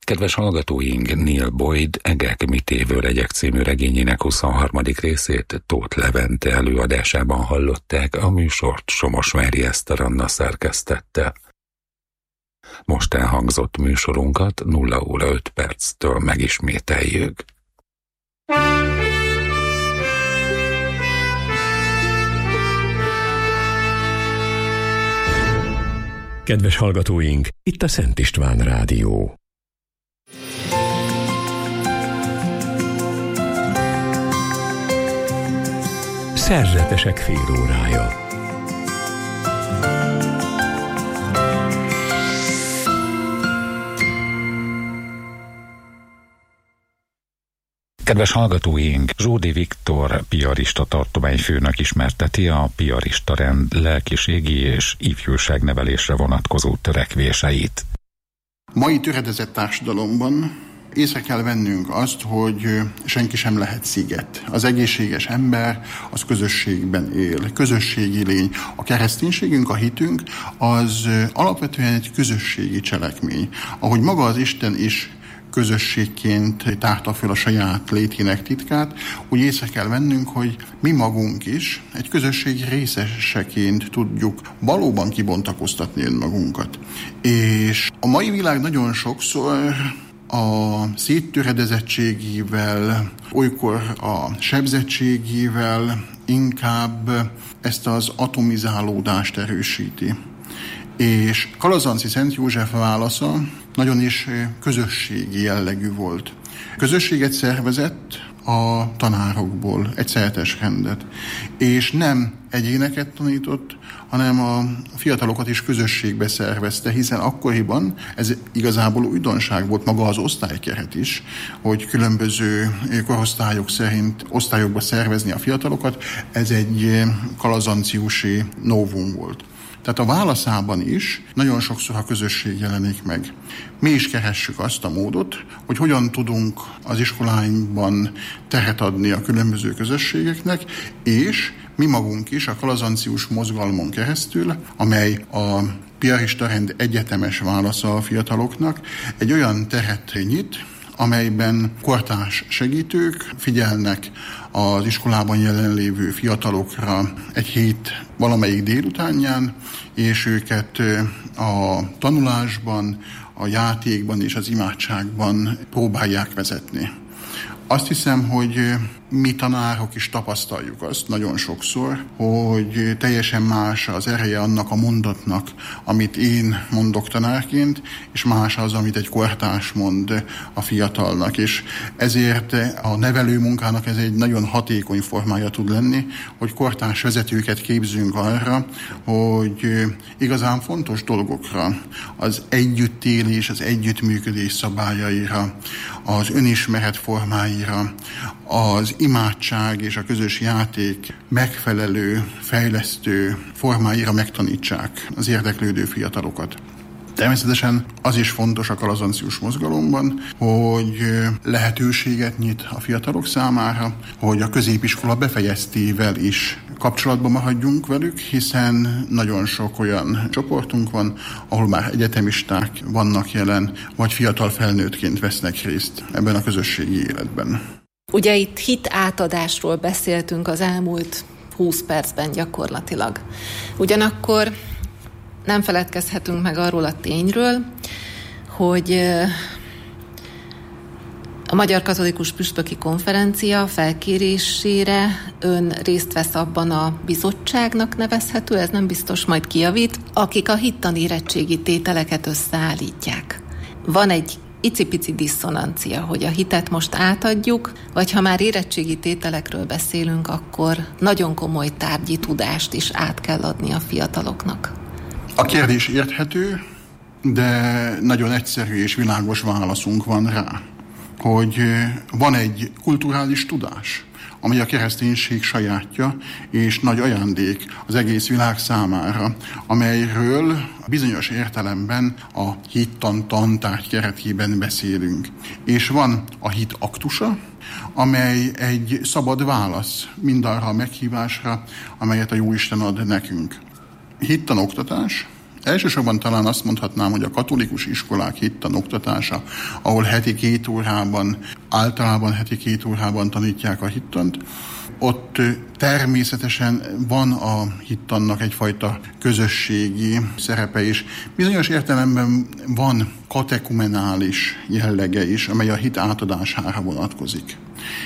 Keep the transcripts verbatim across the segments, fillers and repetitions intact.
Kedves hallgatóink, Neil Boyd Egek mit évő legyek című regényének huszonharmadik részét Tóth Levente előadásában hallották, a műsort Somosvári Eszter Anna szerkesztette. Most elhangzott műsorunkat nulla óra öt perctől megismételjük. Kedves hallgatóink, itt a Szent István Rádió. Szerzetesek félórája. Kedves hallgatóink, Zsódi Viktor piarista tartományfőnök ismerteti a piarista rend lelkiségi és ifjúságnevelésre vonatkozó törekvéseit. Mai töredezett társadalomban észre kell vennünk azt, hogy senki sem lehet sziget. Az egészséges ember az közösségben él, közösségi lény. A kereszténységünk, a hitünk az alapvetően egy közösségi cselekmény. Ahogy maga az Isten is közösségként tárta föl a saját létének titkát, úgy észre kell vennünk, hogy mi magunk is egy közösség részeseként tudjuk valóban kibontakoztatni önmagunkat. És a mai világ nagyon sokszor a széttöredezettségével, olykor a sebzettségével inkább ezt az atomizálódást erősíti. És Kalazanci Szent József válasza nagyon is közösségi jellegű volt. Közösséget szervezett a tanárokból, egy szertes rendet. És nem egyéneket tanított, hanem a fiatalokat is közösségbe szervezte, hiszen akkoriban ez igazából újdonság volt, maga az osztálykeret is, hogy különböző korosztályok szerint osztályokba szervezni a fiatalokat, ez egy kalazanciusi novum volt. Tehát a válaszában is nagyon sokszor a közösség jelenik meg. Mi is keressük azt a módot, hogy hogyan tudunk az iskoláinkban teret adni a különböző közösségeknek, és mi magunk is a kalazancius mozgalmon keresztül, amely a piarista rend egyetemes válasza a fiataloknak, egy olyan teret nyit, amelyben kortárs segítők figyelnek az iskolában jelenlévő fiatalokra egy hét valamelyik délutánján, és őket a tanulásban, a játékban és az imádságban próbálják vezetni. Azt hiszem, hogy mi tanárok is tapasztaljuk azt nagyon sokszor, hogy teljesen más az ereje annak a mondatnak, amit én mondok tanárként, és más az, amit egy kortárs mond a fiatalnak. És ezért a nevelő munkának ez egy nagyon hatékony formája tud lenni, hogy kortárs vezetőket képzünk arra, hogy igazán fontos dolgokra, az együttélés, az együttműködés szabályaira, az önismeret formáira, az imádság és a közös játék megfelelő, fejlesztő formáira megtanítsák az érdeklődő fiatalokat. Természetesen az is fontos a kalazancius mozgalomban, hogy lehetőséget nyit a fiatalok számára, hogy a középiskola befejeztével is kapcsolatban maradjunk velük, hiszen nagyon sok olyan csoportunk van, ahol már egyetemisták vannak jelen, vagy fiatal felnőttként vesznek részt ebben a közösségi életben. Ugye itt hit átadásról beszéltünk az elmúlt húsz percben gyakorlatilag. Ugyanakkor nem feledkezhetünk meg arról a tényről, hogy a Magyar Katolikus Püspöki Konferencia felkérésére ön részt vesz abban a bizottságnak nevezhető, ez nem biztos, majd kijavít, akik a hittani érettségi tételeket összeállítják. Van egy icipici diszonancia, hogy a hitet most átadjuk, vagy ha már érettségi tételekről beszélünk, akkor nagyon komoly tárgyi tudást is át kell adni a fiataloknak. A kérdés érthető, de nagyon egyszerű és világos válaszunk van rá, hogy van egy kulturális tudás, amely a kereszténység sajátja, és nagy ajándék az egész világ számára, amelyről bizonyos értelemben a hittan tantárgy keretében beszélünk. És van a hit aktusa, amely egy szabad válasz mindarra a meghívásra, amelyet a Jóisten ad nekünk. Hittan oktatás Elsősorban talán azt mondhatnám, hogy a katolikus iskolák hittan oktatása, ahol heti két órában, általában heti két órában tanítják a hittant, ott természetesen van a hittannak egyfajta közösségi szerepe is. Bizonyos értelemben van katekumenális jellege is, amely a hit átadására vonatkozik.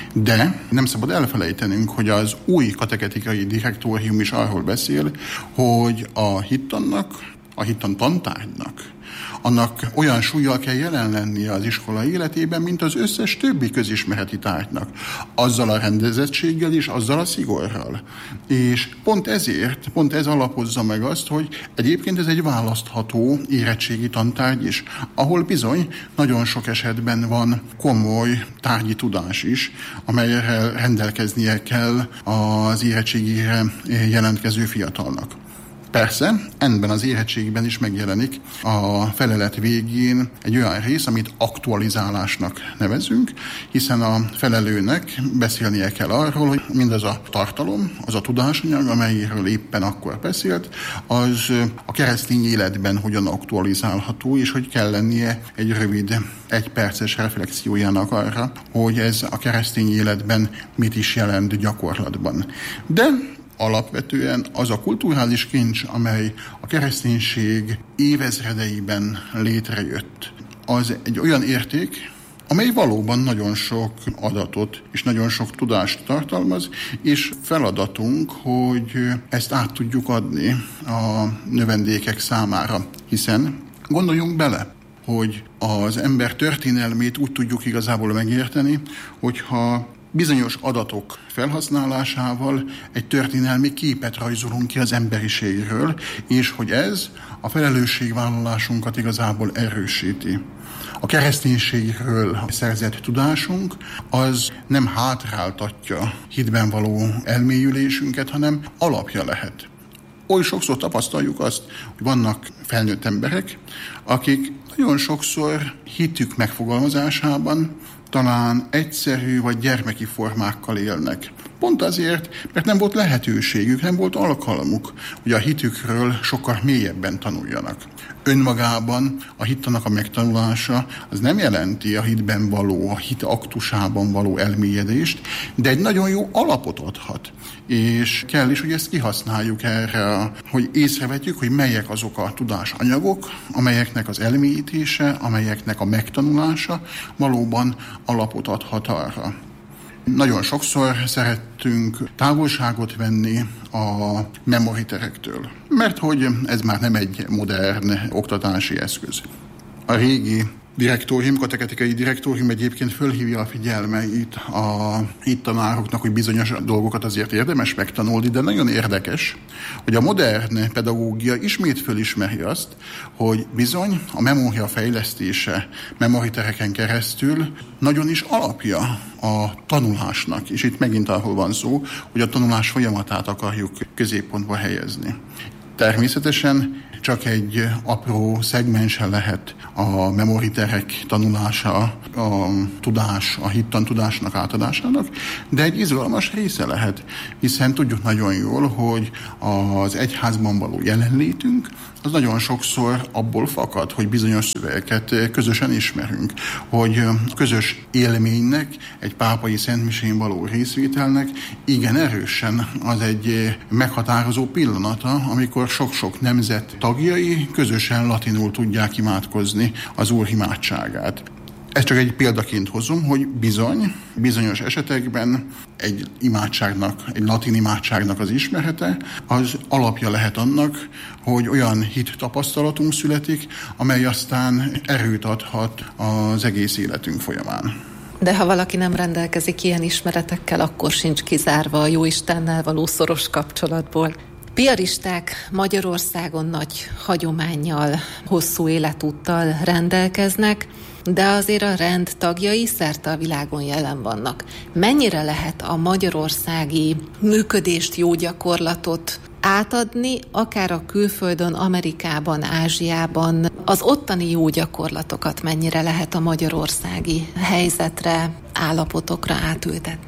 De nem szabad elfelejtenünk, hogy az új kateketikai direktórium is arról beszél, hogy a hittannak, a hittan tantárgynak, annak olyan súllyal kell jelen lennie az iskola életében, mint az összes többi közismereti tárgynak. Azzal a rendezettséggel és azzal a szigorral. És pont ezért, pont ez alapozza meg azt, hogy egyébként ez egy választható érettségi tantárgy is, ahol bizony nagyon sok esetben van komoly tárgyi tudás is, amelyre rendelkeznie kell az érettségire jelentkező fiatalnak. Persze, ebben az érettségben is megjelenik a felelet végén egy olyan rész, amit aktualizálásnak nevezünk, hiszen a felelőnek beszélnie kell arról, hogy mindaz a tartalom, az a tudásanyag, amelyről éppen akkor beszélt, az a keresztény életben hogyan aktualizálható, és hogy kell lennie egy rövid, egyperces reflexiójának arra, hogy ez a keresztény életben mit is jelent gyakorlatban. De alapvetően az a kulturális kincs, amely a kereszténység évezredeiben létrejött, az egy olyan érték, amely valóban nagyon sok adatot és nagyon sok tudást tartalmaz, és feladatunk, hogy ezt át tudjuk adni a növendékek számára, hiszen gondoljunk bele, hogy az ember történelmét úgy tudjuk igazából megérteni, hogyha bizonyos adatok felhasználásával egy történelmi képet rajzolunk ki az emberiségről, és hogy ez a felelősségvállalásunkat igazából erősíti. A kereszténységről szerzett tudásunk az nem hátráltatja hitben való elmélyülésünket, hanem alapja lehet. Oly sokszor tapasztaljuk azt, hogy vannak felnőtt emberek, akik nagyon sokszor hitük megfogalmazásában talán egyszerű vagy gyermeki formákkal élnek. Pont azért, mert nem volt lehetőségük, nem volt alkalmuk, hogy a hitükről sokkal mélyebben tanuljanak. Önmagában a hittannak a megtanulása az nem jelenti a hitben való, a hit aktusában való elmélyedést, de egy nagyon jó alapot adhat. És kell is, hogy ezt kihasználjuk erre, hogy észrevetjük, hogy melyek azok a tudásanyagok, amelyeknek az elmélyítése, amelyeknek a megtanulása valóban alapot adhat arra. Nagyon sokszor szerettünk távolságot venni a memoriterektől, mert hogy ez már nem egy modern oktatási eszköz. A régi direktórium, kateketikai direktórium egyébként fölhívja a figyelmeit a hittanároknak, hogy bizonyos dolgokat azért érdemes megtanulni, de nagyon érdekes, hogy a modern pedagógia ismét fölismeri azt, hogy bizony a memória fejlesztése memoritereken keresztül nagyon is alapja a tanulásnak, és itt megint arról van szó, hogy a tanulás folyamatát akarjuk középpontba helyezni. Természetesen csak egy apró szegmense lehet a memoriterek tanulása, a tudás, a hittantudásnak átadásának, de egy izgalmas része lehet, hiszen tudjuk nagyon jól, hogy az egyházban való jelenlétünk az nagyon sokszor abból fakad, hogy bizonyos szövegeket közösen ismerünk, hogy közös élménynek, egy pápai szentmisén való részvételnek igen erősen az egy meghatározó pillanata, amikor sok-sok nemzet tagjai közösen latinul tudják imádkozni az Úr imádságát. Ezt csak egy példaként hozom, hogy bizony, bizonyos esetekben egy imádságnak, egy latin imádságnak az ismerete, az alapja lehet annak, hogy olyan hit tapasztalatunk születik, amely aztán erőt adhat az egész életünk folyamán. De ha valaki nem rendelkezik ilyen ismeretekkel, akkor sincs kizárva a Jóistennel való szoros kapcsolatból. Piaristák Magyarországon nagy hagyománnyal, hosszú életúttal rendelkeznek, de azért a rend tagjai szerte a világon jelen vannak. Mennyire lehet a magyarországi működést, jó gyakorlatot átadni, akár a külföldön, Amerikában, Ázsiában, az ottani jó gyakorlatokat mennyire lehet a magyarországi helyzetre, állapotokra átültetni?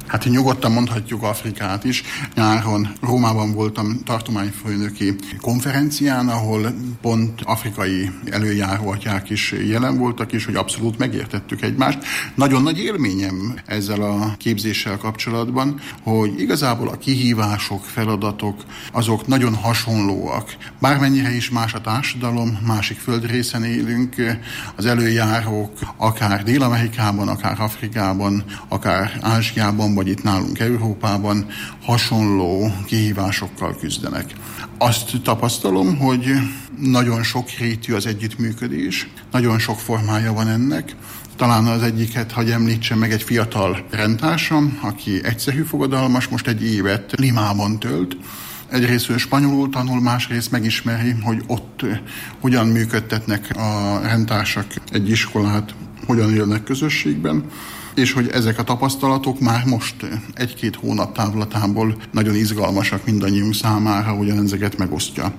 Hát nyugodtan mondhatjuk Afrikát is. Nyáron Rómában voltam tartományfőnöki konferencián, ahol pont afrikai előjáróatyák is jelen voltak, és hogy abszolút megértettük egymást. Nagyon nagy élményem ezzel a képzéssel kapcsolatban, hogy igazából a kihívások, feladatok, azok nagyon hasonlóak. Bármennyire is más a társadalom, másik földrészen élünk, az előjárók akár Dél-Amerikában, akár Afrikában, akár Ázsiában, vagy itt nálunk Európában hasonló kihívásokkal küzdenek. Azt tapasztalom, hogy nagyon sokrétű az együttműködés, nagyon sok formája van ennek. Talán az egyiket, hagy említsem meg, egy fiatal rendtársam, aki egyszerű fogadalmas, most egy évet Limában tölt. Egyrészt spanyolul tanul, másrészt megismeri, hogy ott hogyan működtetnek a rendtársak egy iskolát, hogyan élnek közösségben, és hogy ezek a tapasztalatok már most egy-két hónap távlatából nagyon izgalmasak mindannyiunk számára, hogyan ezeket megosztja.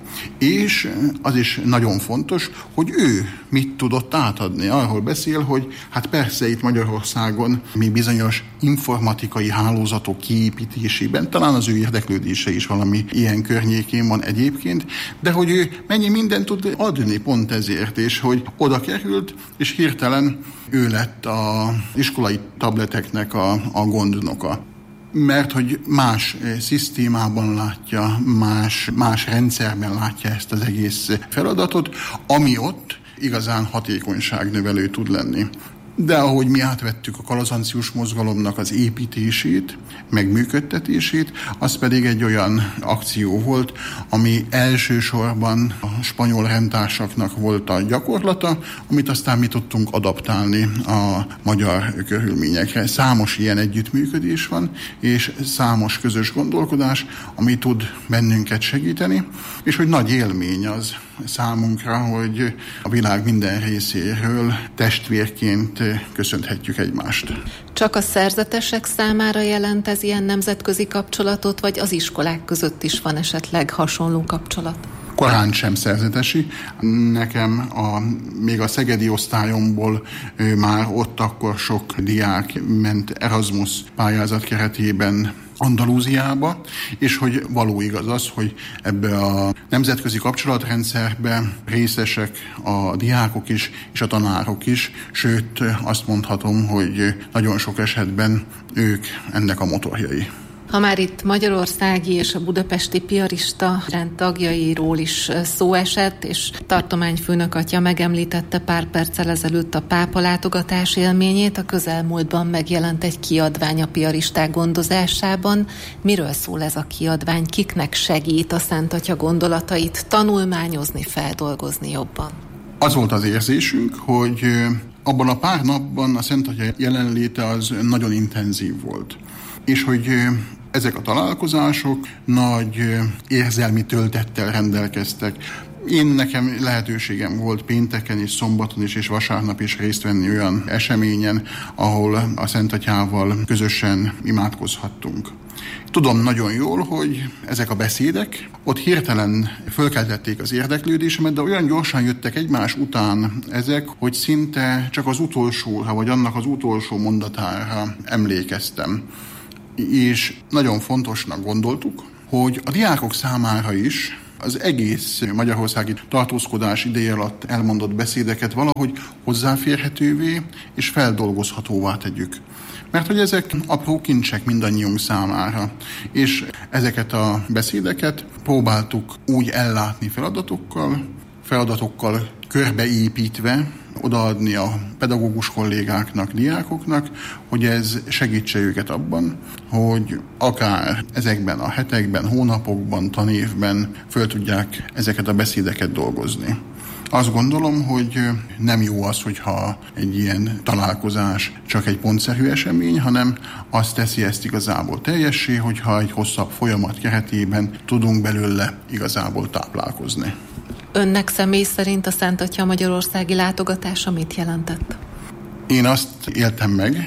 És az is nagyon fontos, hogy ő mit tudott átadni. Arról beszél, hogy hát persze itt Magyarországon mi bizonyos informatikai hálózatok kiépítésében, talán az ő érdeklődése is valami ilyen környékén van egyébként, de hogy ő mennyi mindent tud adni pont ezért, és hogy oda került, és hirtelen ő lett az iskolai tableteknek a, a gondnoka. Mert hogy más szisztémában látja, más, más rendszerben látja ezt az egész feladatot, ami ott igazán hatékonyságnövelő tud lenni. De ahogy mi átvettük a kalazancius mozgalomnak az építését, meg működtetését, az pedig egy olyan akció volt, ami elsősorban a spanyol rendtársaknak volt a gyakorlata, amit aztán mi tudtunk adaptálni a magyar körülményekre. Számos ilyen együttműködés van, és számos közös gondolkodás, ami tud bennünket segíteni, és hogy nagy élmény az számunkra, hogy a világ minden részéről testvérként köszönhetjük egymást. Csak a szerzetesek számára jelent ez ilyen nemzetközi kapcsolatot, vagy az iskolák között is van esetleg hasonló kapcsolat? Korán sem szerzetesi. Nekem a, még a szegedi osztályomból már ott akkor sok diák ment Erasmus pályázat keretében Andalúziába, és hogy való igaz az, hogy ebbe a nemzetközi kapcsolatrendszerbe részesek a diákok is, és a tanárok is, sőt azt mondhatom, hogy nagyon sok esetben ők ennek a motorjai. Ha már itt magyarországi és a budapesti piarista rend tagjairól is szó esett, és tartományfőnök atya megemlítette pár perccel ezelőtt a pápa látogatás élményét, a közelmúltban megjelent egy kiadvány a piaristák gondozásában. Miről szól ez a kiadvány? Kiknek segít a Szent Atya gondolatait tanulmányozni, feldolgozni jobban? Az volt az érzésünk, hogy abban a pár napban a Szent Atya jelenléte az nagyon intenzív volt. És hogy ezek a találkozások nagy érzelmi töltettel rendelkeztek. Én nekem lehetőségem volt pénteken és szombaton is és vasárnap is részt venni olyan eseményen, ahol a Szent Atyával közösen imádkozhattunk. Tudom nagyon jól, hogy ezek a beszédek ott hirtelen fölkeltették az érdeklődésemet, de olyan gyorsan jöttek egymás után ezek, hogy szinte csak az utolsóra, vagy annak az utolsó mondatára emlékeztem. És nagyon fontosnak gondoltuk, hogy a diákok számára is az egész magyarországi tartózkodás ideje alatt elmondott beszédeket valahogy hozzáférhetővé és feldolgozhatóvá tegyük. Mert hogy ezek apró kincsek mindannyiunk számára, és ezeket a beszédeket próbáltuk úgy ellátni feladatokkal, feladatokkal körbeépítve, odaadni a pedagógus kollégáknak, diákoknak, hogy ez segítse őket abban, hogy akár ezekben a hetekben, hónapokban, tanévben föl tudják ezeket a beszédeket dolgozni. Azt gondolom, hogy nem jó az, hogyha egy ilyen találkozás csak egy pontszerű esemény, hanem azt teszi ezt igazából teljessé, hogyha egy hosszabb folyamat keretében tudunk belőle igazából táplálkozni. Önnek személy szerint a Szent Atya magyarországi látogatása mit jelentett? Én azt éltem meg,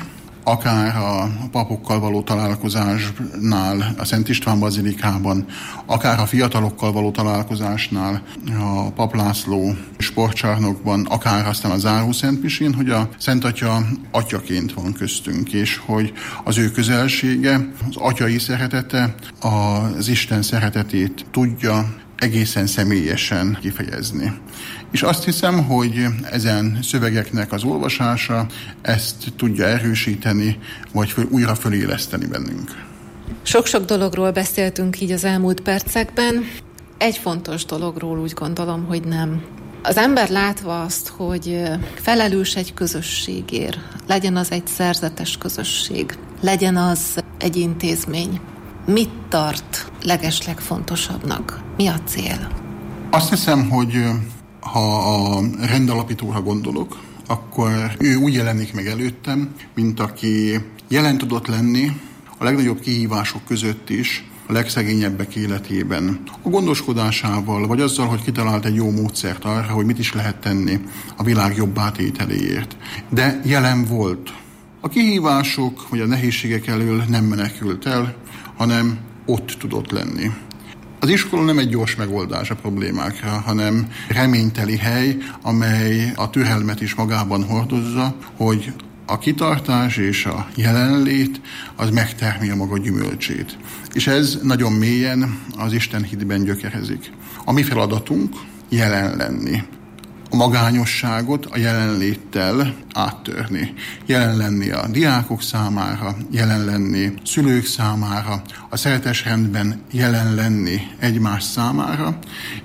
akár a papokkal való találkozásnál, a Szent István bazilikában, akár a fiatalokkal való találkozásnál, a Pap László sportcsarnokban, akár aztán a záró szentmisén, hogy a Szent Atya atyaként van köztünk, és hogy az ő közelsége, az atyai szeretete, az Isten szeretetét tudja egészen személyesen kifejezni. És azt hiszem, hogy ezen szövegeknek az olvasása ezt tudja erősíteni, vagy föl, újra föléleszteni bennünk. Sok-sok dologról beszéltünk így az elmúlt percekben. Egy fontos dologról úgy gondolom, hogy nem. Az ember látva azt, hogy felelős egy közösségért, legyen az egy szerzetes közösség, legyen az egy intézmény, mit tart legeslegfontosabbnak? Mi a cél? Azt hiszem, hogy ha a rendalapítóra gondolok, akkor ő úgy jelenik meg előttem, mint aki jelen tudott lenni a legnagyobb kihívások között is, a legszegényebbek életében. A gondoskodásával, vagy azzal, hogy kitalált egy jó módszert arra, hogy mit is lehet tenni a világ jobb átételéért. De jelen volt. A kihívások, vagy a nehézségek elől nem menekült el, hanem ott tudott lenni. Az iskola nem egy gyors megoldás a problémákra, hanem reményteli hely, amely a türelmet is magában hordozza, hogy a kitartás és a jelenlét az megtermi a maga gyümölcsét. És ez nagyon mélyen az Isten hitben gyökerezik. A mi feladatunk jelen lenni. A magányosságot a jelenléttel áttörni. Jelen lenni a diákok számára, jelen lenni szülők számára, a szeretesrendben jelen lenni egymás számára,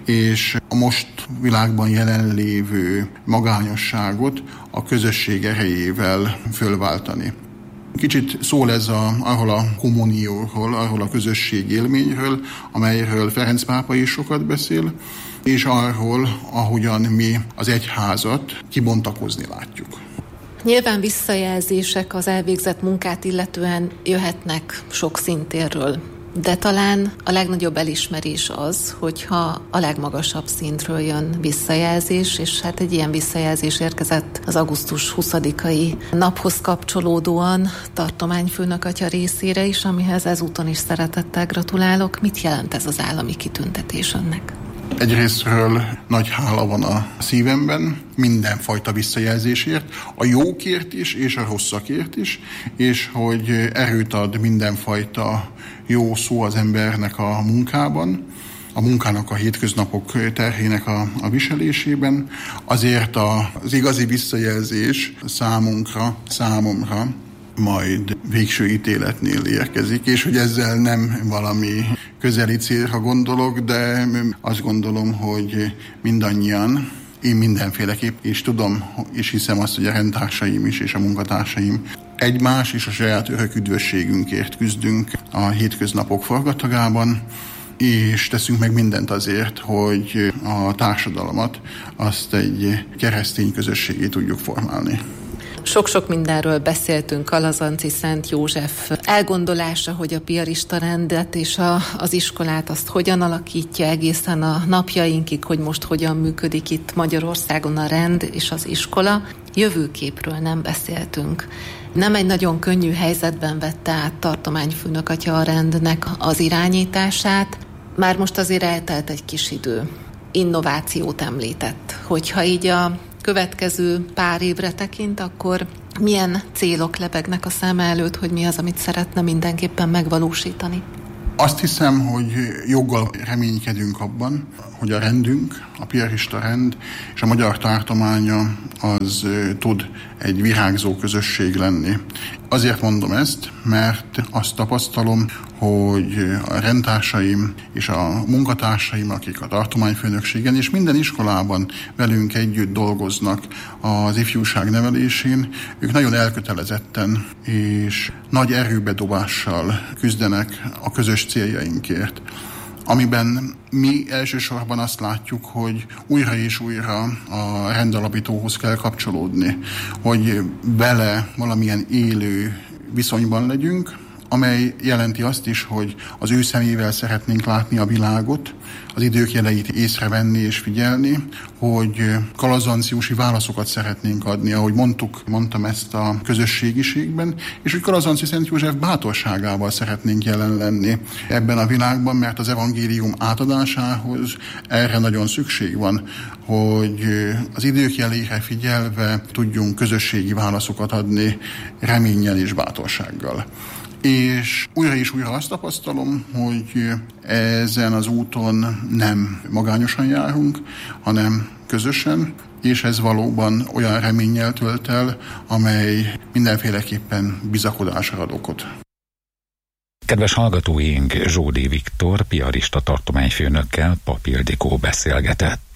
és a most világban jelenlévő magányosságot a közösség erejével fölváltani. Kicsit szól ez a, arról a kommunióról, arról a közösség élményről, amelyről Ferenc pápa is sokat beszél, és arról, ahogyan mi az egyházat kibontakozni látjuk. Nyilván visszajelzések az elvégzett munkát illetően jöhetnek sok szintérről, de talán a legnagyobb elismerés az, hogyha a legmagasabb szintről jön visszajelzés, és hát egy ilyen visszajelzés érkezett az augusztus huszadikai naphoz kapcsolódóan tartományfőnök atya részére is, amihez ezúton is szeretettel gratulálok. Mit jelent ez az állami kitüntetés önnek? Egyrésztről nagy hála van a szívemben, mindenfajta visszajelzésért, a jókért is, és a rosszakért is, és hogy erőt ad mindenfajta jó szó az embernek a munkában, a munkának a hétköznapok terhének a, a viselésében. Azért az igazi visszajelzés számunkra, számomra majd végső ítéletnél érkezik, és hogy ezzel nem valami közeli célra gondolok, de azt gondolom, hogy mindannyian, én mindenféleképp, és tudom, és hiszem azt, hogy a rendtársaim is, és a munkatársaim egymás és a saját örök üdvösségünkért küzdünk a hétköznapok forgatagában, és teszünk meg mindent azért, hogy a társadalmat azt egy keresztény közösségé tudjuk formálni. Sok-sok mindenről beszéltünk, Kalazanci Szent József elgondolása, hogy a piarista rendet és a, az iskolát azt hogyan alakítja egészen a napjainkig, hogy most hogyan működik itt Magyarországon a rend és az iskola. Jövőképről nem beszéltünk. Nem egy nagyon könnyű helyzetben vette át tartományfőnök atya a rendnek az irányítását. Már most azért eltelt egy kis idő. Innovációt említett. Hogyha így a következő pár évre tekint, akkor milyen célok lebegnek a száma előtt, hogy mi az, amit szeretne mindenképpen megvalósítani? Azt hiszem, hogy joggal reménykedünk abban, hogy a rendünk, a piarista rend és a magyar tartománya az tud egy virágzó közösség lenni. Azért mondom ezt, mert azt tapasztalom, hogy a rendtársaim és a munkatársaim, akik a tartományfőnökségen és minden iskolában velünk együtt dolgoznak az ifjúság nevelésén, ők nagyon elkötelezetten és nagy erőbedobással küzdenek a közös céljainkért, amiben mi elsősorban azt látjuk, hogy újra és újra a rendalapítóhoz kell kapcsolódni, hogy vele valamilyen élő viszonyban legyünk, amely jelenti azt is, hogy az ő szemével szeretnénk látni a világot, az idők jeleit észrevenni és figyelni, hogy Kalazanciusi válaszokat szeretnénk adni, ahogy mondtuk, mondtam ezt a közösségiségben, és hogy Kalazanci Szent József bátorságával szeretnénk jelen lenni ebben a világban, mert az evangélium átadásához erre nagyon szükség van, hogy az idők jelére figyelve tudjunk közösségi válaszokat adni reménnyel és bátorsággal. És újra és újra azt tapasztalom, hogy ezen az úton nem magányosan járunk, hanem közösen, és ez valóban olyan reménnyel tölt el, amely mindenféleképpen bizakodásra ad okot. Kedves hallgatóink, Zsódi Viktor, piarista tartományfőnökkel Pap Ildikó beszélgetett.